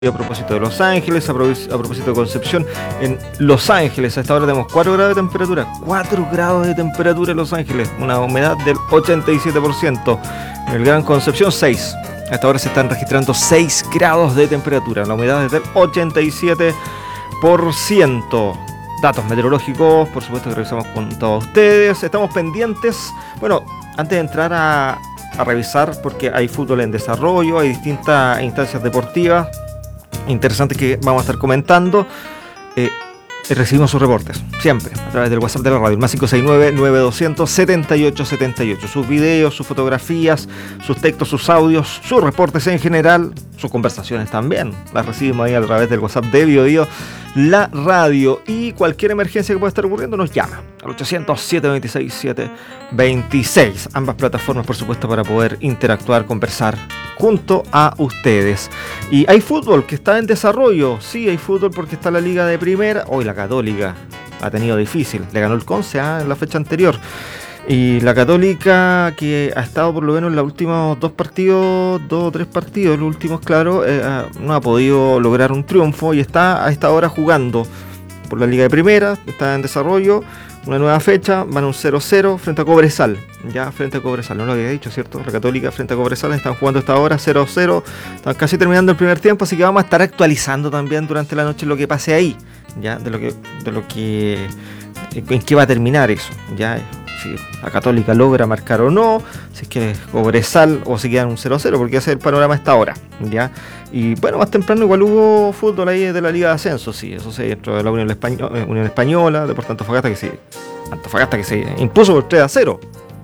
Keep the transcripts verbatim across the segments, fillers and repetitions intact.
A propósito de Los Ángeles, a, pro- a propósito de Concepción, en Los Ángeles a esta hora tenemos cuatro grados de temperatura, cuatro grados de temperatura en Los Ángeles, una humedad del ochenta y siete por ciento. En el Gran Concepción seis, a esta hora se están registrando seis grados de temperatura, la humedad es del ochenta y siete por ciento. Datos meteorológicos, por supuesto que revisamos con todos ustedes, estamos pendientes, bueno, antes de entrar a, a revisar, porque hay fútbol en desarrollo, hay distintas instancias deportivas interesantes que vamos a estar comentando. eh, recibimos sus reportes siempre a través del WhatsApp de la radio, el más cinco seis nueve, nueve dos cero cero, siete ocho siete ocho. Sus videos, sus fotografías, sus textos, sus audios, sus reportes en general, sus conversaciones también las recibimos ahí a través del WhatsApp de Bio Bio, la radio. Y cualquier emergencia que pueda estar ocurriendo nos llama al ochocientos, siete dos seis, siete dos seis. Ambas plataformas, por supuesto, para poder interactuar, conversar junto a ustedes. Y hay fútbol que está en desarrollo. Sí, hay fútbol porque está la Liga de Primera. Hoy la Católica ha tenido difícil. Le ganó el Conce ¿eh? en la fecha anterior. Y la Católica, que ha estado por lo menos en los últimos dos partidos, dos o tres partidos, los últimos, claro, eh, no ha podido lograr un triunfo y está a esta hora jugando por la Liga de Primera. Está en desarrollo. Una nueva fecha, van un cero cero frente a Cobresal, ya frente a Cobresal, no lo había dicho, ¿cierto? La Católica frente a Cobresal, están jugando esta hora cero cero, están casi terminando el primer tiempo, así que vamos a estar actualizando también durante la noche lo que pase ahí, ya, de lo que, de lo que, en qué va a terminar eso, ya, si la Católica logra marcar o no, si es que Cobresal o si quedan un cero cero, porque ese es el panorama a esta hora, ya. Y bueno, más temprano igual hubo fútbol ahí de la Liga de Ascenso, sí, eso sí, dentro de la Unión, Españo- Unión Española, Deportes Antofagasta que sí, Antofagasta que se impuso por tres a cero.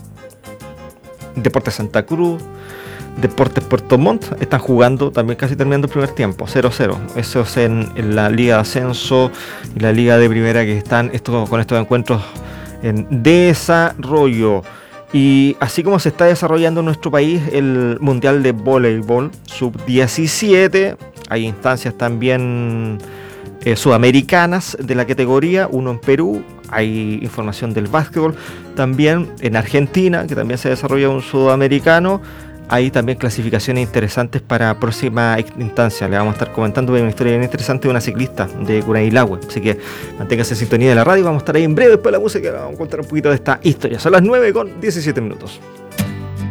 Deportes Santa Cruz, Deportes Puerto Montt están jugando también casi terminando el primer tiempo, cero cero. Eso es en, en la Liga de Ascenso y la Liga de Primera que están estos, con estos encuentros en desarrollo. Y así como se está desarrollando en nuestro país el Mundial de Voleibol sub diecisiete, hay instancias también eh, sudamericanas de la categoría, uno en Perú, hay información del básquetbol, también en Argentina, que también se desarrolla un sudamericano. Hay también clasificaciones interesantes para próxima instancia. Le vamos a estar comentando una historia bien interesante de una ciclista de Curailahue. Así que manténgase en sintonía de la radio. Vamos a estar ahí en breve después de la música. Vamos a contar un poquito de esta historia. Son las nueve con diecisiete minutos.